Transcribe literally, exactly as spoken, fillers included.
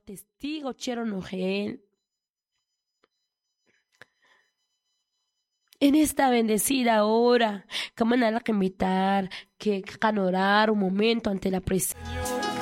testigo chero nojel. En esta bendecida hora, que van a invitar, que, que orar un momento ante la presencia.